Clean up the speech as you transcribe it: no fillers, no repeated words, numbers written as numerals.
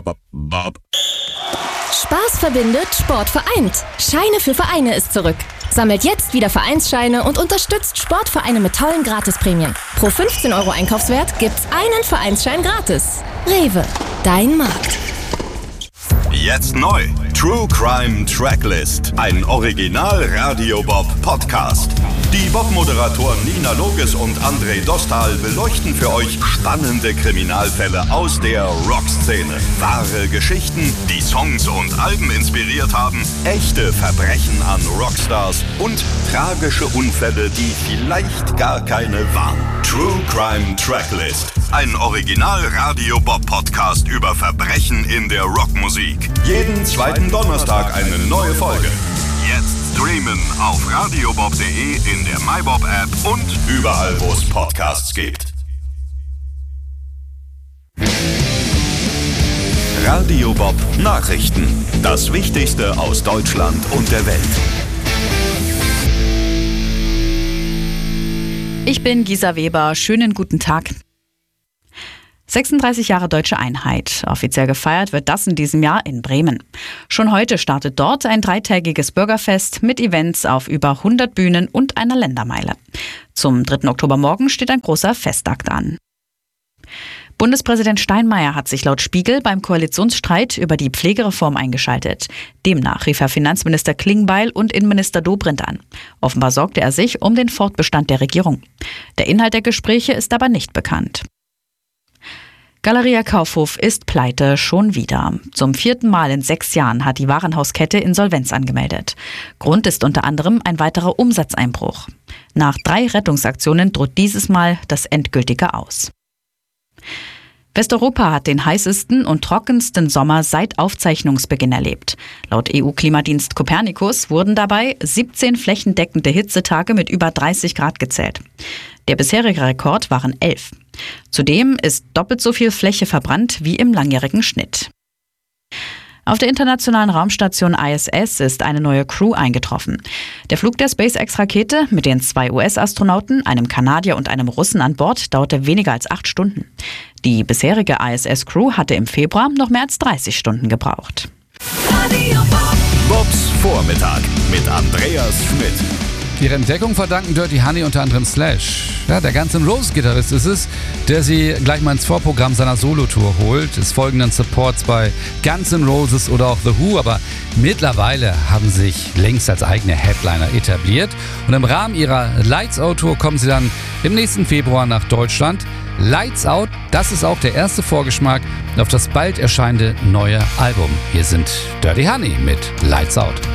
Bob. Spaß verbindet, Sport vereint. Scheine für Vereine ist zurück. Sammelt jetzt wieder Vereinsscheine und unterstützt Sportvereine mit tollen Gratisprämien. Pro 15 € Einkaufswert gibt's einen Vereinsschein gratis. Rewe, dein Markt. Jetzt neu. True Crime Tracklist. Ein Original Radio Bob Podcast. Die Bob-Moderatoren Nina Loges und André Dostal beleuchten für euch spannende Kriminalfälle aus der Rockszene. Wahre Geschichten, die Songs und Alben inspiriert haben, echte Verbrechen an Rockstars und tragische Unfälle, die vielleicht gar keine waren. True Crime Tracklist. Ein Original Radio Bob Podcast über Verbrechen in der Rockmusik. Jeden zweiten Donnerstag eine neue Folge. Jetzt streamen auf radiobob.de, in der MyBob-App und überall, wo es Podcasts gibt. Radio Bob Nachrichten. Das Wichtigste aus Deutschland und der Welt. Ich bin Gisa Weber. Schönen guten Tag. 36 Jahre Deutsche Einheit. Offiziell gefeiert wird das in diesem Jahr in Bremen. Schon heute startet dort ein 3-tägiges Bürgerfest mit Events auf über 100 Bühnen und einer Ländermeile. Zum 3. Oktobermorgen steht ein großer Festakt an. Bundespräsident Steinmeier hat sich laut Spiegel beim Koalitionsstreit über die Pflegereform eingeschaltet. Demnach rief er Finanzminister Klingbeil und Innenminister Dobrindt an. Offenbar sorgte er sich um den Fortbestand der Regierung. Der Inhalt der Gespräche ist aber nicht bekannt. Galeria Kaufhof ist pleite, schon wieder. Zum 4. Mal in 6 Jahren hat die Warenhauskette Insolvenz angemeldet. Grund ist unter anderem ein weiterer Umsatzeinbruch. Nach 3 Rettungsaktionen droht dieses Mal das endgültige Aus. Westeuropa hat den heißesten und trockensten Sommer seit Aufzeichnungsbeginn erlebt. Laut EU-Klimadienst Copernicus wurden dabei 17 flächendeckende Hitzetage mit über 30 Grad gezählt. Der bisherige Rekord waren 11. Zudem ist doppelt so viel Fläche verbrannt wie im langjährigen Schnitt. Auf der internationalen Raumstation ISS ist eine neue Crew eingetroffen. Der Flug der SpaceX-Rakete mit den 2 US-Astronauten, einem Kanadier und einem Russen an Bord, dauerte weniger als 8 Stunden. Die bisherige ISS-Crew hatte im Februar noch mehr als 30 Stunden gebraucht. Bobs Vormittag mit Andreas Schmidt. Ihre Entdeckung verdanken Dirty Honey unter anderem Slash. Ja, der Guns N' Roses Gitarrist ist es, der sie gleich mal ins Vorprogramm seiner Solotour holt. Es folgenden Supports bei Guns N' Roses oder auch The Who, aber mittlerweile haben sie sich längst als eigene Headliner etabliert. Und im Rahmen ihrer Lights Out Tour kommen sie dann im nächsten Februar nach Deutschland. Lights Out, das ist auch der erste Vorgeschmack auf das bald erscheinende neue Album. Hier sind Dirty Honey mit Lights Out.